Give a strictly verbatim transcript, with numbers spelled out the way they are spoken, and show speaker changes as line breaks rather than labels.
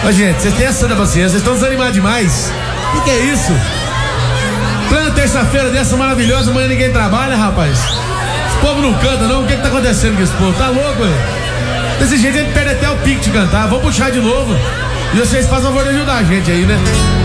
Ô, gente, vocês têm essa da paciência, vocês estão desanimados demais. O que, que é isso? Plena terça-feira dessa maravilhosa, amanhã ninguém trabalha, rapaz. Esse povo não canta, não. O que que tá acontecendo com esse povo? Tá louco, velho? Desse jeito a gente perde até o pique de cantar. Vamos puxar de novo. E vocês fazem o favor de ajudar a gente aí, né?